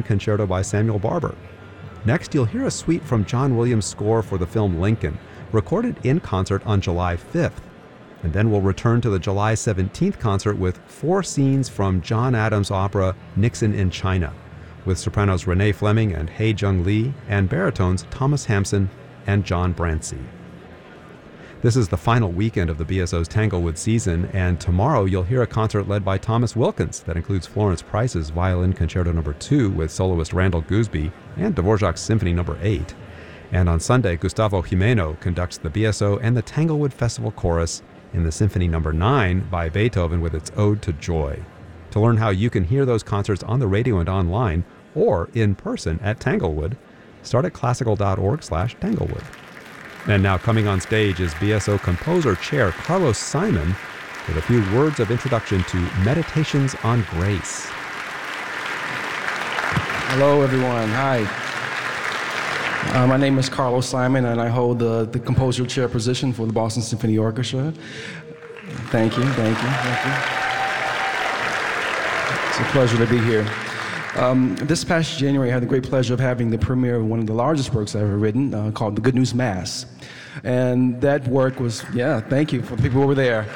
Concerto by Samuel Barber. Next, you'll hear a suite from John Williams' score for the film Lincoln, recorded in concert on July 5th. And then we'll return to the July 17th concert with 4 scenes from John Adams' opera Nixon in China, with sopranos Renee Fleming and Hei Jung Lee, and baritones Thomas Hampson and John Brancy. This is the final weekend of the BSO's Tanglewood season, and tomorrow you'll hear a concert led by Thomas Wilkins that includes Florence Price's Violin Concerto No. 2 with soloist Randall Gooseby and Dvorak's Symphony No. 8. And on Sunday, Gustavo Jimeno conducts the BSO and the Tanglewood Festival Chorus in the Symphony No. 9 by Beethoven with its Ode to Joy. To learn how you can hear those concerts on the radio and online, or in person at Tanglewood, start at classical.org/Tanglewood. And now coming on stage is BSO Composer Chair Carlos Simon with a few words of introduction to Meditations on Grace. Hello, everyone. Hi. My name is Carlos Simon, and I hold the Composer Chair position for the Boston Symphony Orchestra. Thank you. It's a pleasure to be here. This past January, I had the great pleasure of having the premiere of one of the largest works I've ever written, called The Good News Mass. And that work was, thank you for the people over there.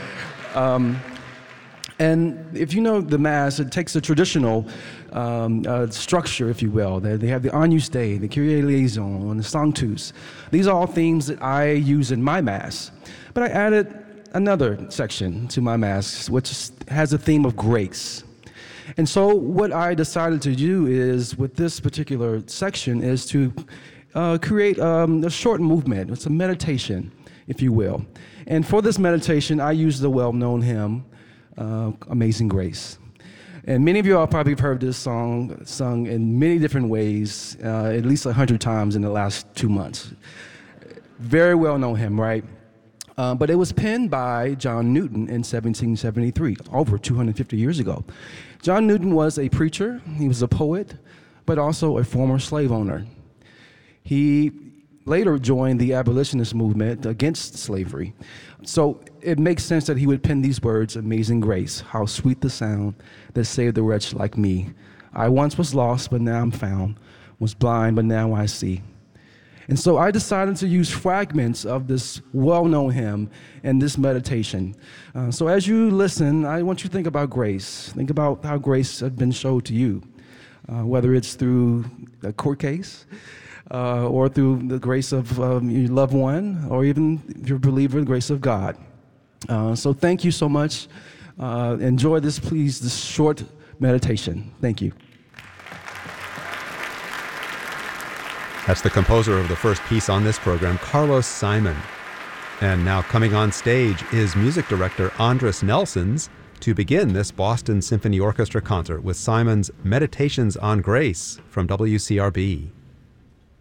And if you know the Mass, it takes a traditional structure, if you will. They have the Agnus Dei, the Kyrie Eleison, and the Sanctus. These are all themes that I use in my Mass. But I added another section to my Mass, which has a theme of grace. And so what I decided to do is, with this particular section, is to create a short movement. It's a meditation, if you will. And for this meditation, I use the well-known hymn, Amazing Grace. And many of you all probably have heard this song sung in many different ways, at least 100 times in the last 2 months. Very well-known hymn, right? But it was penned by John Newton in 1773, over 250 years ago. John Newton was a preacher, he was a poet, but also a former slave owner. He later joined the abolitionist movement against slavery. So it makes sense that he would pen these words, Amazing Grace, how sweet the sound that saved a wretch like me. I once was lost, but now I'm found, was blind, but now I see. And so I decided to use fragments of this well-known hymn in this meditation. So as you listen, I want you to think about grace. Think about how grace has been shown to you, whether it's through a court case, or through the grace of your loved one, or even if you're a believer, the grace of God. So thank you so much. Enjoy this, please, this short meditation. Thank you. That's the composer of the first piece on this program, Carlos Simon. And now coming on stage is music director Andres Nelsons to begin this Boston Symphony Orchestra concert with Simon's Meditations on Grace from WCRB.